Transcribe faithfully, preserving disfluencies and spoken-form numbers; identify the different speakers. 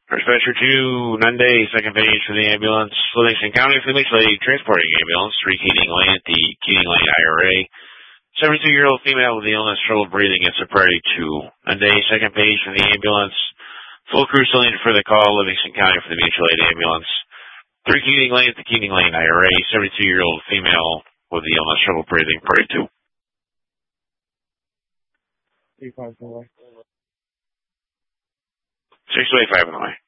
Speaker 1: Dispatcher two, Nunde, second page for the ambulance. Livingston County for the Mixed Lady transporting ambulance. Three Keating Lane at the Keating Lane I R A. seventy-two-year-old female with the illness, trouble breathing, gets a priority two. Nunde, second page for the ambulance. Full crew cylinder for the call. Livingston County for the mutual aid ambulance. Three Keating Lane at the Keating Lane I R A. seventy-two-year-old female with the illness, trouble breathing, priority two. six two eight five on the way.